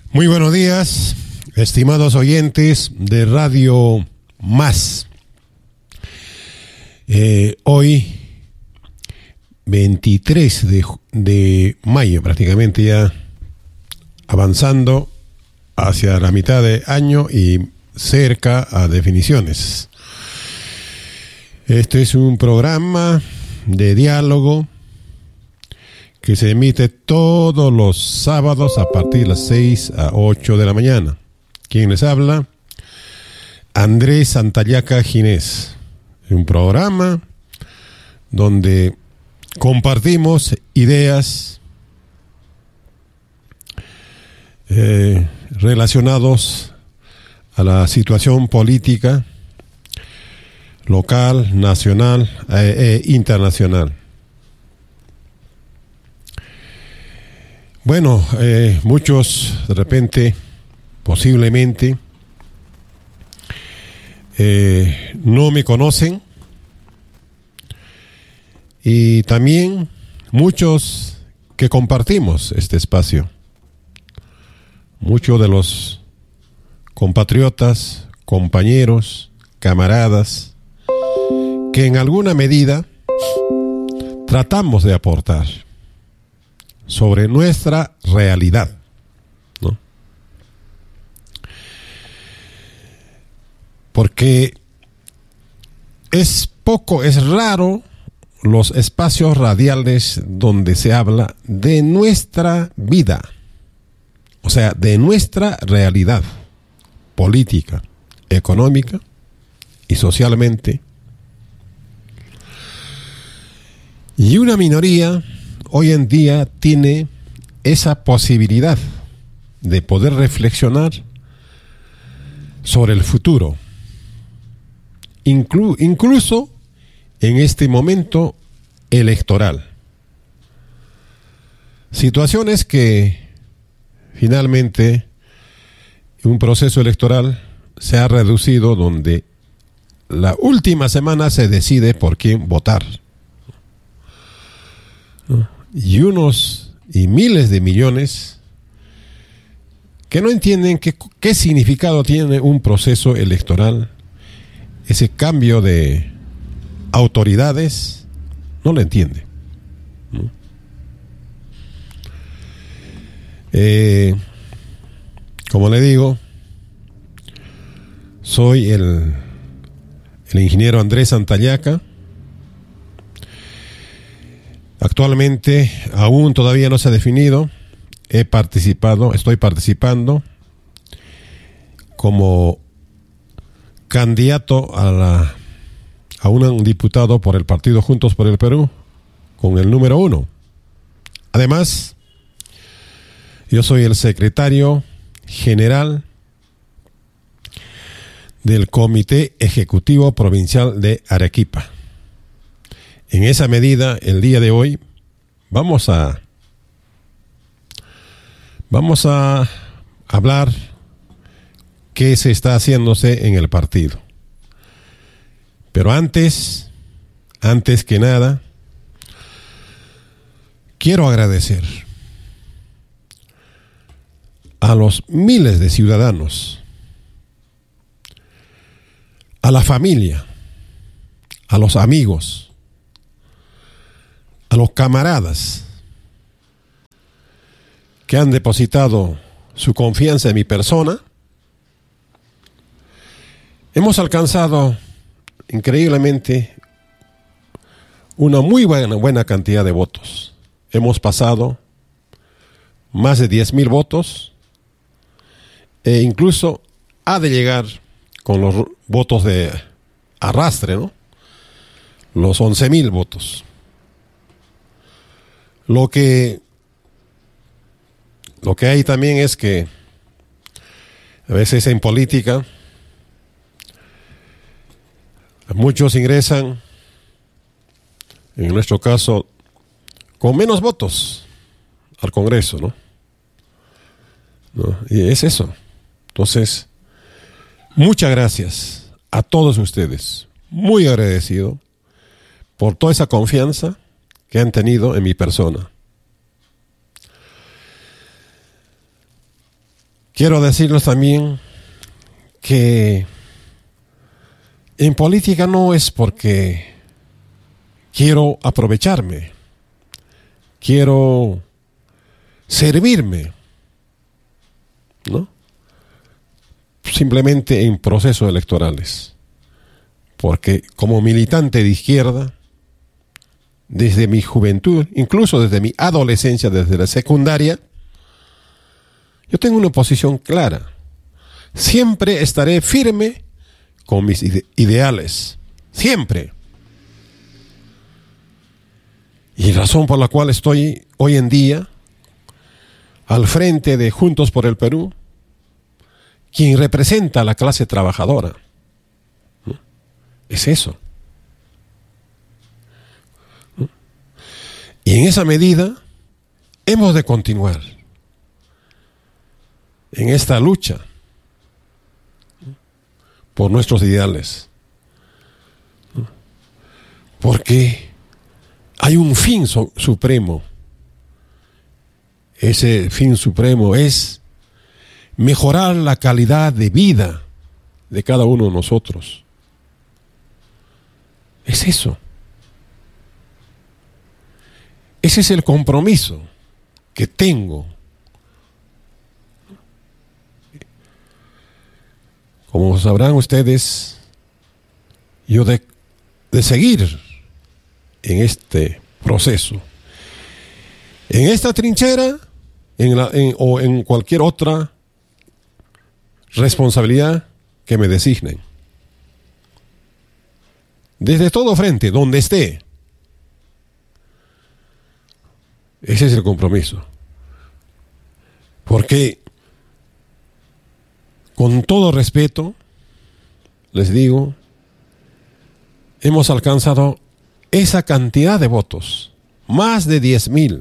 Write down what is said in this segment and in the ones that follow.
Muy buenos días, estimados oyentes de Radio Más. Hoy, 23 de mayo, prácticamente ya avanzando hacia la mitad de año y cerca a definiciones. Este es un programa de diálogo que se emite todos los sábados a partir de las 6 a 8 de la mañana. ¿Quién les habla? Andrés Santallaca Ginés. Un programa donde compartimos ideas relacionados a la situación política local, nacional e internacional. Bueno, muchos de repente, posiblemente, no me conocen, y también muchos que compartimos este espacio. Muchos de los compatriotas, compañeros, camaradas, que en alguna medida tratamos de aportar sobre nuestra realidad, ¿no? Porque es raro los espacios radiales donde se habla de nuestra vida, o sea, de nuestra realidad política, económica y socialmente. Y una minoría hoy en día tiene esa posibilidad de poder reflexionar sobre el futuro, incluso en este momento electoral. Situaciones que finalmente un proceso electoral se ha reducido donde la última semana se decide por quién votar, ¿no? Y miles de millones que no entienden qué significado tiene un proceso electoral, ese cambio de autoridades, no lo entiende, ¿no? Como le digo, soy el ingeniero Andrés Santallaca. Actualmente aún todavía no se ha definido. Estoy participando como candidato a un diputado por el partido Juntos por el Perú con el número 1. Además, yo soy el secretario general del Comité Ejecutivo Provincial de Arequipa. En esa medida, el día de hoy, vamos a hablar qué se está haciéndose en el partido. Pero antes que nada, quiero agradecer a los miles de ciudadanos, a la familia, a los amigos, a los camaradas que han depositado su confianza en mi persona. Hemos alcanzado increíblemente una muy buena cantidad de votos. Hemos pasado más de 10,000 votos e incluso ha de llegar con los votos de arrastre, ¿no? Los 11,000 votos. Lo que hay también es que a veces en política muchos ingresan, en nuestro caso, con menos votos al Congreso, ¿no? Y es eso. Entonces, muchas gracias a todos ustedes. Muy agradecido por toda esa confianza que han tenido en mi persona. quiero decirles también que en política no es porque quiero aprovecharme, quiero servirme, ¿no? Simplemente en procesos electorales. Porque como militante de izquierda, desde mi juventud, incluso desde mi adolescencia, desde la secundaria, yo tengo una posición clara. Siempre estaré firme con mis ideales. Siempre. Y razón por la cual estoy hoy en día al frente de Juntos por el Perú, quien representa a la clase trabajadora. ¿No? Es eso. ¿No? Y en esa medida hemos de continuar en esta lucha por nuestros ideales. ¿No? Porque hay un fin supremo. Ese fin supremo es mejorar la calidad de vida de cada uno de nosotros. Es eso. Ese es el compromiso que tengo. Como sabrán ustedes, yo de seguir en este proceso, en esta trinchera, o en cualquier otra responsabilidad que me designen. Desde todo frente, donde esté. Ese es el compromiso. Porque, con todo respeto, les digo, hemos alcanzado esa cantidad de votos, más de 10,000.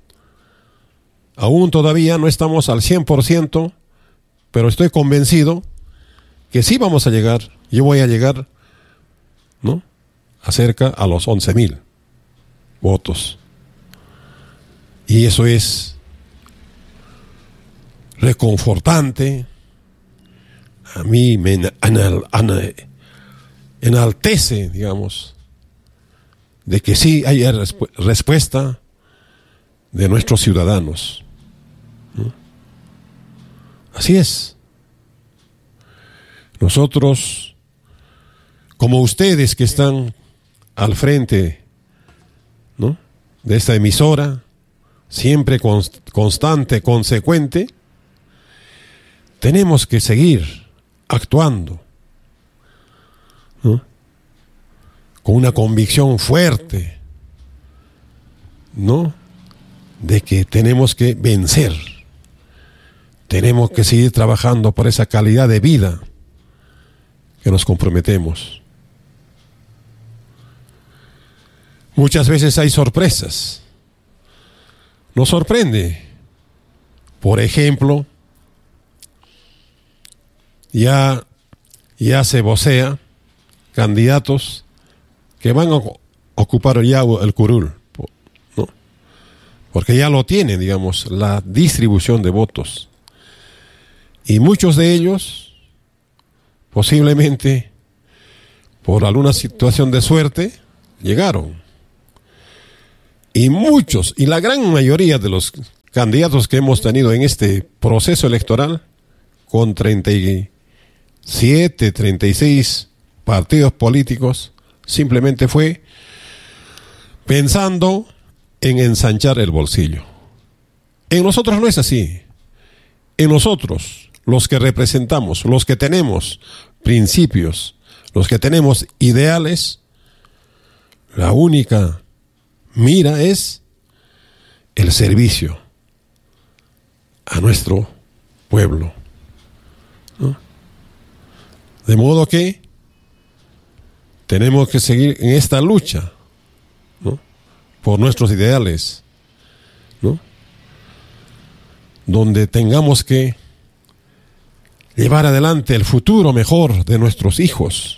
Aún todavía no estamos al 100%, pero estoy convencido que sí vamos a llegar. Yo voy a llegar, ¿no?, acerca a los 11,000 votos. Y eso es reconfortante. A mí me enaltece, digamos, de que sí haya respuesta de nuestros ciudadanos. ¿No? Así es. Nosotros, como ustedes que están al frente, ¿no?, de esta emisora, siempre constante, consecuente, tenemos que seguir actuando, ¿no?, con una convicción fuerte, ¿no?, de que tenemos que vencer. Tenemos que seguir trabajando por esa calidad de vida que nos comprometemos. Muchas veces hay sorpresas. Nos sorprende. Por ejemplo, ya se vocea candidatos que van a ocupar ya el curul, ¿no?, porque ya lo tienen, digamos, la distribución de votos. Y muchos de ellos, posiblemente por alguna situación de suerte, llegaron. Y muchos, y la gran mayoría de los candidatos que hemos tenido en este proceso electoral, con 37, 36 partidos políticos, simplemente fue pensando en ensanchar el bolsillo. En nosotros no es así. En nosotros, los que representamos, los que tenemos principios, los que tenemos ideales, la única mira es el servicio a nuestro pueblo, ¿no? De modo que tenemos que seguir en esta lucha, ¿no?, por nuestros ideales, ¿no?, donde tengamos que llevar adelante el futuro mejor de nuestros hijos.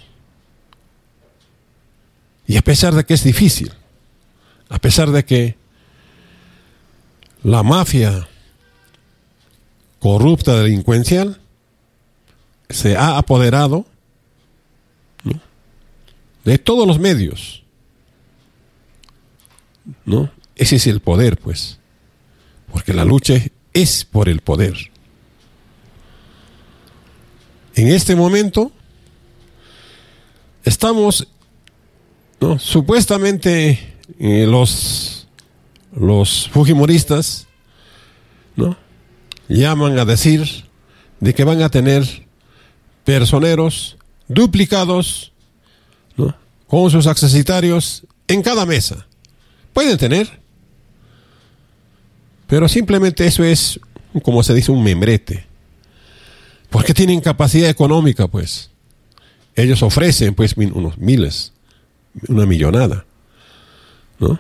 Y a pesar de que es difícil, a pesar de que la mafia corrupta, delincuencial, se ha apoderado, ¿no?, de todos los medios, ¿no? Ese es el poder, pues, porque la lucha es por el poder. En este momento estamos, ¿no?, supuestamente los fujimoristas, ¿no?, llaman a decir de que van a tener personeros duplicados, ¿no?, con sus accesitarios en cada mesa. Pueden tener, pero simplemente eso es, como se dice, un membrete, porque tienen capacidad económica, pues. Ellos ofrecen, pues, unos miles, una millonada, ¿no?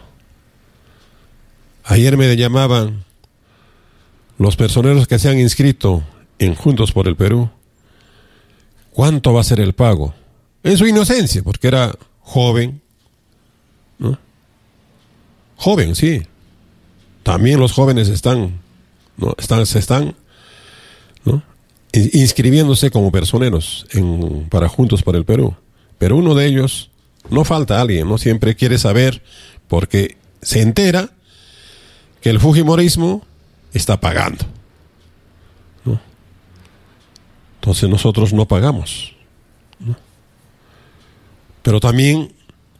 Ayer me llamaban los personeros que se han inscrito en Juntos por el Perú. ¿Cuánto va a ser el pago? En su inocencia, porque era joven, ¿no? Joven, sí. También los jóvenes están, ¿no?, se están, ¿no?, inscribiéndose como personeros para Juntos por el Perú. Pero uno de ellos, no falta alguien, ¿no?, siempre quiere saber, porque se entera que el fujimorismo está pagando, ¿no? Entonces nosotros no pagamos, ¿no? Pero también,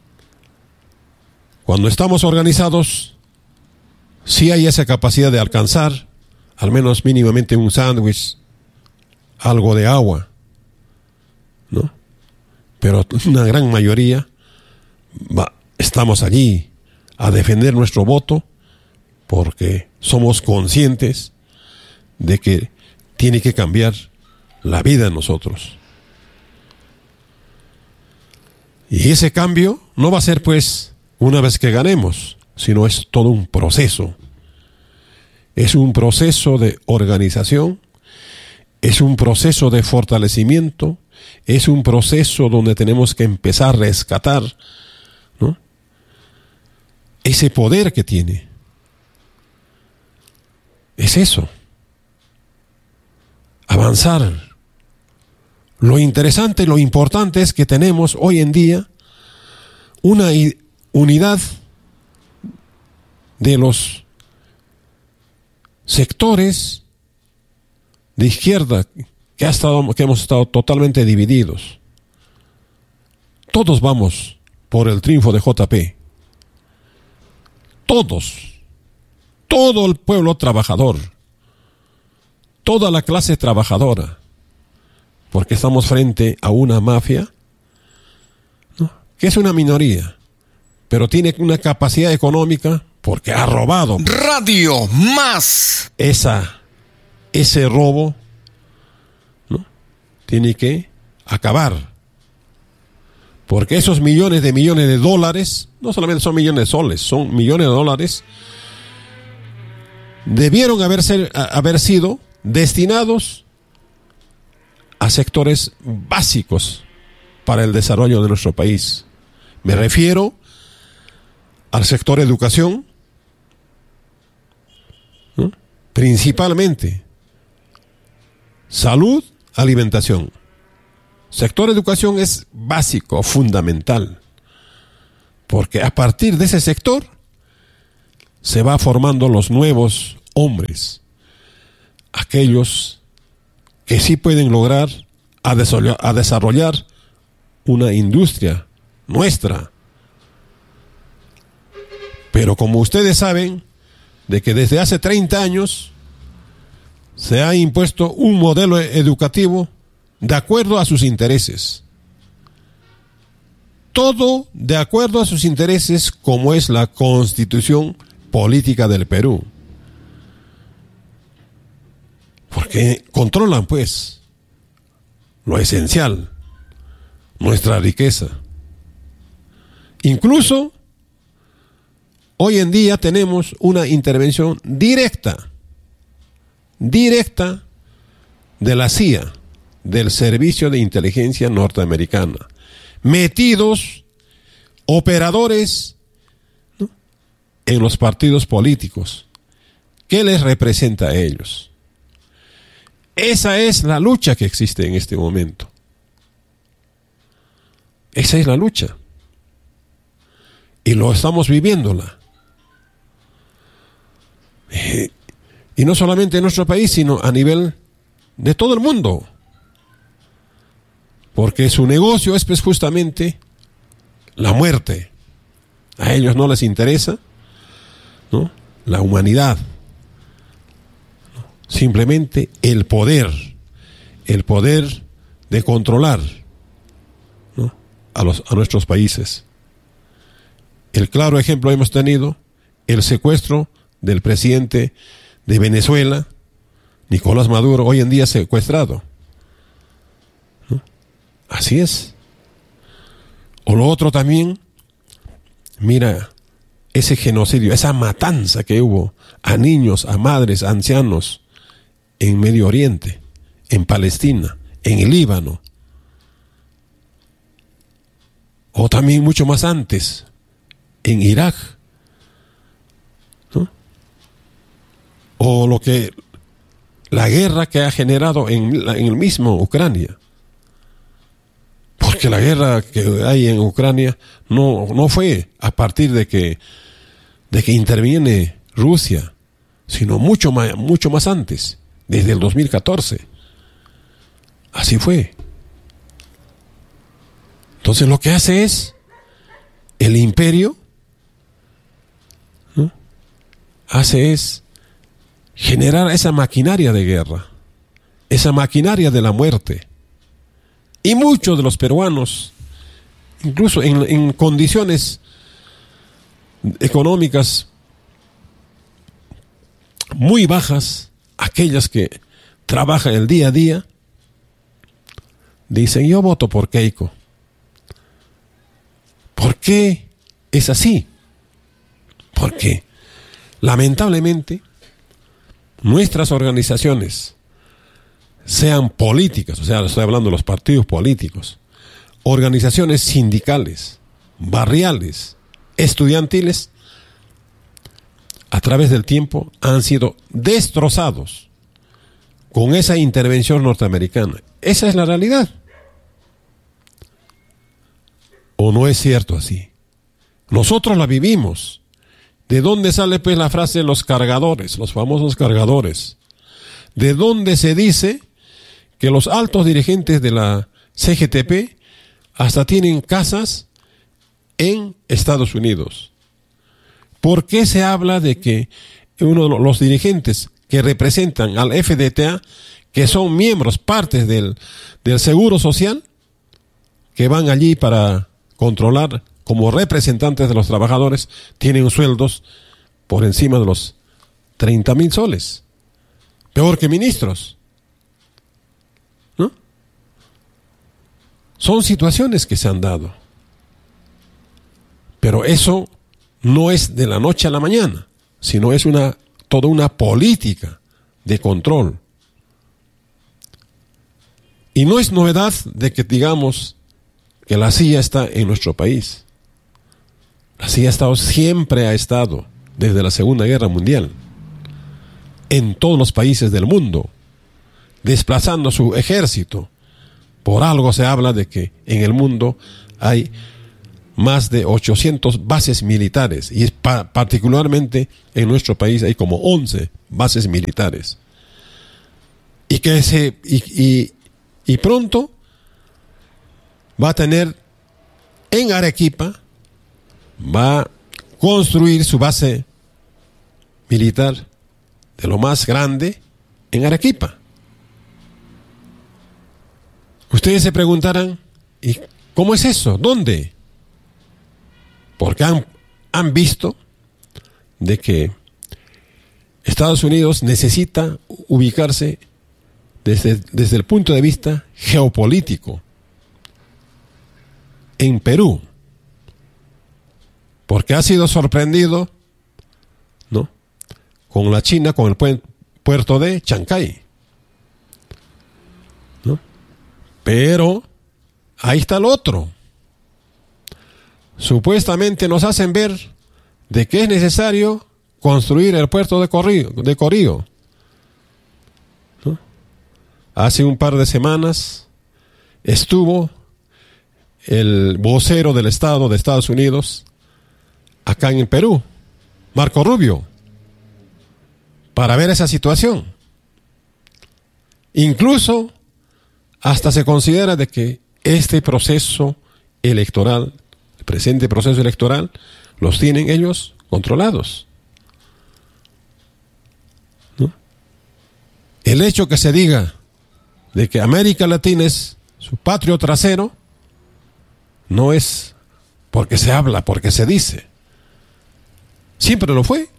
cuando estamos organizados, sí hay esa capacidad de alcanzar al menos mínimamente un sándwich, algo de agua, ¿no? Pero una gran mayoría estamos allí a defender nuestro voto, porque somos conscientes de que tiene que cambiar la vida en nosotros. Y ese cambio no va a ser, pues, una vez que ganemos, sino es todo un proceso. Es un proceso de organización, es un proceso de fortalecimiento, es un proceso donde tenemos que empezar a rescatar, ¿no?, ese poder que tiene. Es eso. Avanzar. Lo interesante, lo importante es que tenemos hoy en día una unidad de los sectores de izquierda que hemos estado totalmente divididos. Todos vamos por el triunfo de JP. Todos. Todo el pueblo trabajador, toda la clase trabajadora, porque estamos frente a una mafia, ¿no?, que es una minoría, pero tiene una capacidad económica porque ha robado. Radio Más. Ese robo, ¿no?, tiene que acabar, porque esos millones de dólares, no solamente son millones de soles, son millones de dólares, debieron haber sido destinados a sectores básicos para el desarrollo de nuestro país. Me refiero al sector educación, ¿no?, principalmente salud, alimentación. Sector educación es básico, fundamental, porque a partir de ese sector se va formando los nuevos hombres, aquellos que sí pueden lograr a desarrollar una industria nuestra. Pero como ustedes saben, de que desde hace 30 años se ha impuesto un modelo educativo de acuerdo a sus intereses. Todo de acuerdo a sus intereses, como es la Constitución política del Perú. Porque controlan, pues, lo esencial, nuestra riqueza. Incluso hoy en día tenemos una intervención directa de la CIA, del Servicio de Inteligencia Norteamericana, metidos operadores, ¿no?, en los partidos políticos. ¿Qué les representa a ellos? Esa es la lucha que existe en este momento. Esa es la lucha. Y lo estamos viviéndola. Y no solamente en nuestro país, sino a nivel de todo el mundo. Porque su negocio es pues justamente la muerte. A ellos no les interesa, ¿no?, la humanidad. Simplemente el poder de controlar, ¿no?, a nuestros países. El claro ejemplo hemos tenido el secuestro del presidente de Venezuela, Nicolás Maduro, hoy en día secuestrado, ¿no? Así es. O lo otro también, mira, ese genocidio, esa matanza que hubo a niños, a madres, a ancianos en Medio Oriente, en Palestina, en el Líbano. O también mucho más antes, en Irak, ¿no? O la guerra que ha generado en el mismo Ucrania. Porque la guerra que hay en Ucrania no fue a partir de que interviene Rusia, sino mucho más antes, desde el 2014. Así fue. Entonces lo que hace es el imperio, ¿no?, hace es generar esa maquinaria de guerra, esa maquinaria de la muerte. Y muchos de los peruanos, incluso en condiciones económicas muy bajas, aquellas que trabajan el día a día, dicen: yo voto por Keiko. ¿Por qué es así? Porque lamentablemente nuestras organizaciones, sean políticas, o sea, estoy hablando de los partidos políticos, organizaciones sindicales, barriales, estudiantiles, a través del tiempo han sido destrozados con esa intervención norteamericana. Esa es la realidad. ¿O no es cierto así? Nosotros la vivimos. ¿De dónde sale pues la frase los cargadores, los famosos cargadores? ¿De dónde se dice que los altos dirigentes de la CGTP hasta tienen casas en Estados Unidos? ¿Por qué se habla de que uno de los dirigentes que representan al FDTA, que son miembros, partes del Seguro Social, que van allí para controlar como representantes de los trabajadores, tienen sueldos por encima de los 30,000 soles? Peor que ministros, ¿no? Son situaciones que se han dado. Pero eso no es de la noche a la mañana, sino es toda una política de control. Y no es novedad de que digamos que la CIA está en nuestro país. La CIA siempre ha estado, desde la Segunda Guerra Mundial, en todos los países del mundo, desplazando su ejército. Por algo se habla de que en el mundo hay más de 800 bases militares, y particularmente en nuestro país hay como 11 bases militares. Y pronto va a tener en Arequipa, va a construir su base militar de lo más grande en Arequipa. Ustedes se preguntarán: ¿y cómo es eso? ¿Dónde? Porque han visto de que Estados Unidos necesita ubicarse desde el punto de vista geopolítico en Perú, porque ha sido sorprendido, ¿no?, con la China, con el puerto de Chancay, ¿no? Pero ahí está el otro. Supuestamente nos hacen ver de que es necesario construir el puerto de Corío, ¿no? hace un par de semanas estuvo el vocero del Estado de Estados Unidos acá en el Perú, Marco Rubio, para ver esa situación. Incluso hasta se considera de que este proceso electoral, el presente proceso electoral, los tienen ellos controlados, ¿no? El hecho que se diga de que América Latina es su patrio trasero no es porque se habla, porque se dice. Siempre lo fue.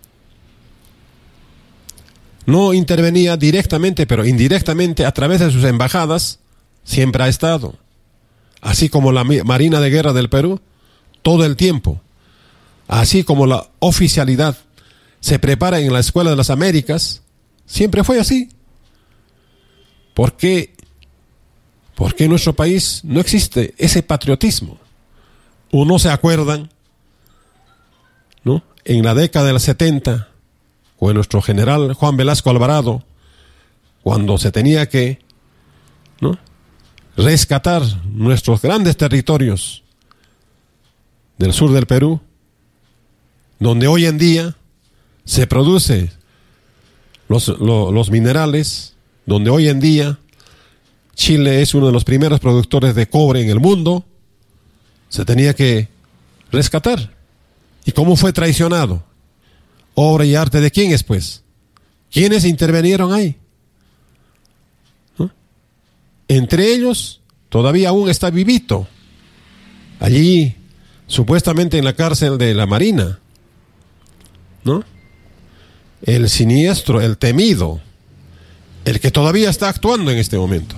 No intervenía directamente, pero indirectamente a través de sus embajadas siempre ha estado. Así como la Marina de Guerra del Perú, todo el tiempo. Así como la oficialidad se prepara en la Escuela de las Américas, siempre fue así. ¿Por qué? Porque en nuestro país no existe ese patriotismo. ¿O no se acuerdan, ¿no? En la década del 70, con nuestro general Juan Velasco Alvarado, cuando se tenía que, ¿no?, rescatar nuestros grandes territorios del sur del Perú, donde hoy en día se producen los minerales, donde hoy en día Chile es uno de los primeros productores de cobre en el mundo, se tenía que rescatar. ¿Y cómo fue traicionado? Obra y arte de quién es, pues. ¿Quiénes intervinieron ahí? ¿No? Entre ellos, todavía aún está vivito, allí, supuestamente en la cárcel de la Marina, ¿no? El siniestro, el temido, el que todavía está actuando en este momento.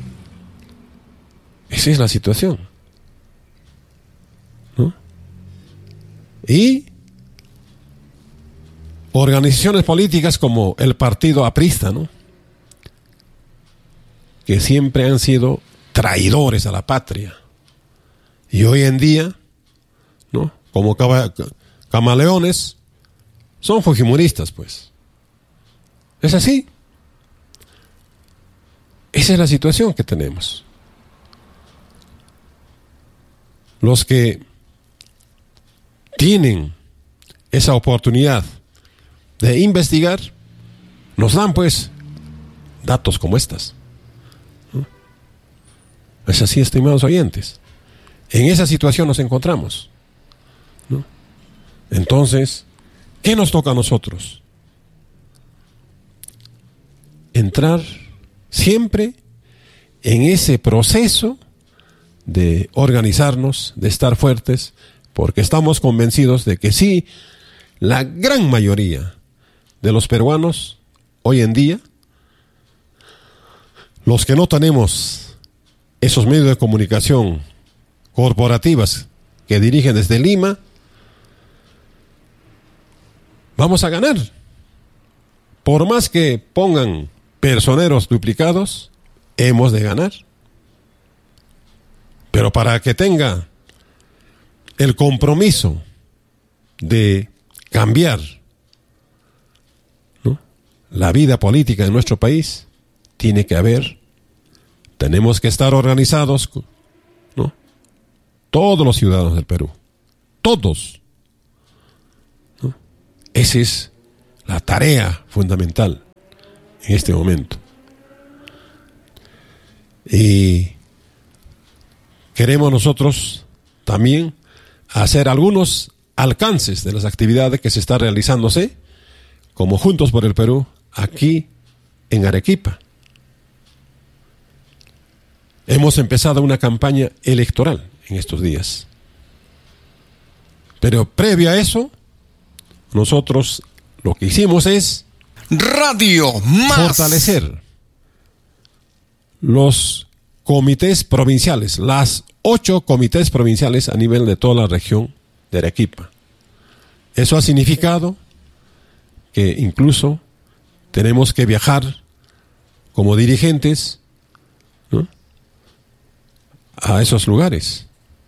Esa es la situación, ¿no? Y organizaciones políticas como el partido aprista, ¿no?, que siempre han sido traidores a la patria. Y hoy en día, ¿no?, como camaleones, son fujimoristas, pues. Es así. Esa es la situación que tenemos. Los que tienen esa oportunidad de investigar nos dan, pues, datos como estas, ¿no? Es así, estimados oyentes. En esa situación nos encontramos, ¿no? Entonces, ¿qué nos toca a nosotros? Entrar siempre en ese proceso de organizarnos, de estar fuertes, porque estamos convencidos de que sí, la gran mayoría de los peruanos hoy en día, los que no tenemos esos medios de comunicación corporativas que dirigen desde Lima, vamos a ganar. Por más que pongan personeros duplicados, hemos de ganar. Pero para que tenga el compromiso de cambiar, ¿no?, la vida política en nuestro país, tenemos que estar organizados, ¿no?, todos los ciudadanos del Perú, todos, ¿no? Esa es la tarea fundamental en este momento. Y queremos nosotros también hacer algunos alcances de las actividades que se están realizándose, como Juntos por el Perú, aquí en Arequipa. Hemos empezado una campaña electoral en estos días. Pero previo a eso, nosotros lo que hicimos es Radio Más fortalecer los comités provinciales, las 8 comités provinciales a nivel de toda la región de Arequipa. Eso ha significado que incluso tenemos que viajar como dirigentes, ¿no?, a esos lugares,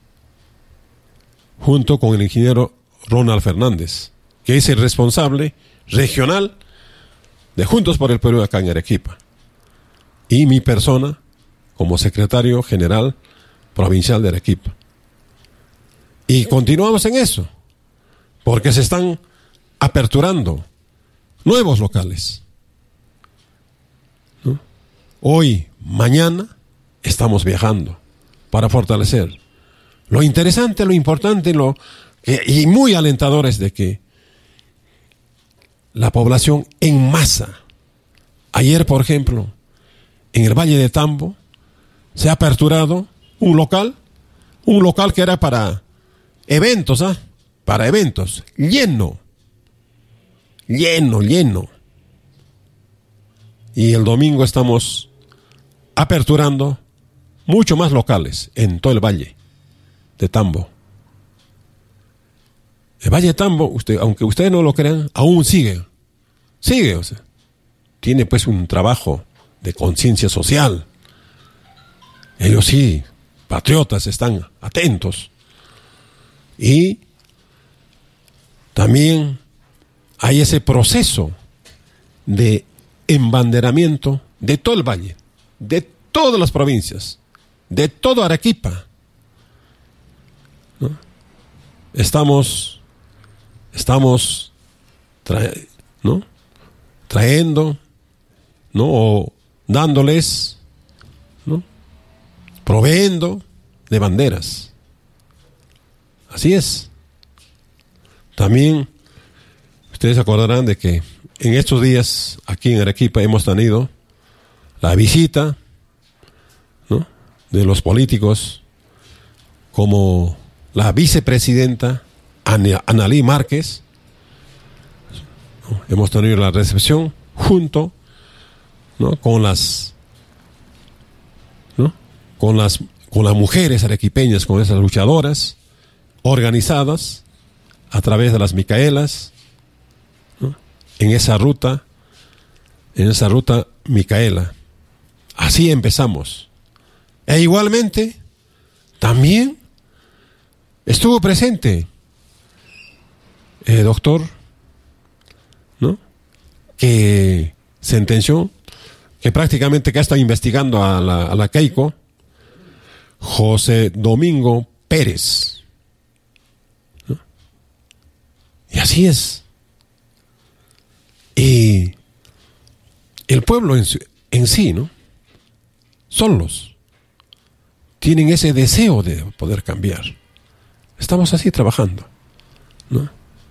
junto con el ingeniero Ronald Fernández, que es el responsable regional de Juntos por el Perú acá en Arequipa. y mi persona como secretario general provincial de Arequipa. Y continuamos en eso, porque se están aperturando nuevos locales, ¿no? Hoy, mañana, estamos viajando para fortalecer. Lo interesante, lo importante, y muy alentador es de que la población en masa, ayer, por ejemplo, en el Valle de Tambo, se ha aperturado un local que era para eventos, para eventos, lleno. Y el domingo estamos aperturando mucho más locales en todo el Valle de Tambo. El Valle de Tambo, aunque ustedes no lo crean, aún sigue, o sea, tiene pues un trabajo de conciencia social. Ellos sí, patriotas, están atentos. Y también hay ese proceso de embanderamiento de todo el valle, de todas las provincias, de todo Arequipa, ¿no? Estamos trayendo, ¿no? O dándoles, ¿no? Proveendo de banderas. Así es. También ustedes se acordarán de que en estos días aquí en Arequipa hemos tenido la visita, ¿no? De los políticos como la vicepresidenta Analí Márquez, ¿no? Hemos tenido la recepción junto, ¿no? con las mujeres arequipeñas, con esas luchadoras organizadas a través de las Micaelas, ¿no? en esa ruta Micaela. Así empezamos. E igualmente también estuvo presente el doctor, ¿no? que sentenció, que prácticamente que está investigando a la Keiko, José Domingo Pérez, ¿no? Y así es. Y el pueblo en sí, ¿no? Solos tienen ese deseo de poder cambiar. Estamos así trabajando, ¿no?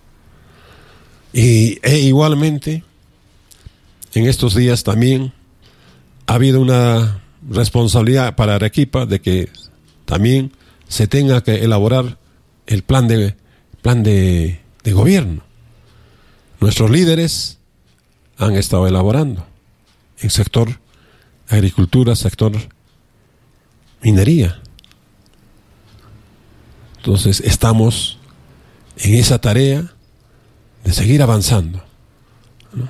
E igualmente, en estos días también ha habido una responsabilidad para Arequipa de que también se tenga que elaborar el plan de gobierno. Nuestros líderes han estado elaborando en sector agricultura, sector minería. Entonces estamos en esa tarea de seguir avanzando, ¿no?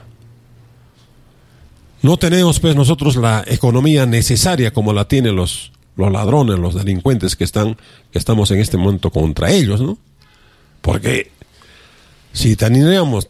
No tenemos pues nosotros la economía necesaria como la tienen los ladrones, los delincuentes que estamos en este momento contra ellos, ¿no? Porque si tendríamos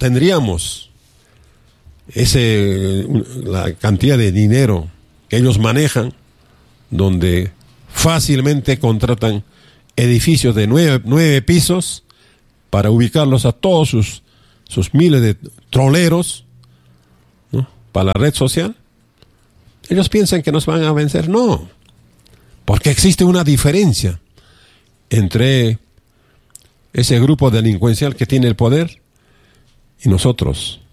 la cantidad de dinero que ellos manejan, donde fácilmente contratan edificios de 9 pisos para ubicarlos a todos sus miles de troleros, ¿no? Para la red social, ellos piensan que nos van a vencer. No, porque existe una diferencia entre ese grupo delincuencial que tiene el poder y nosotros.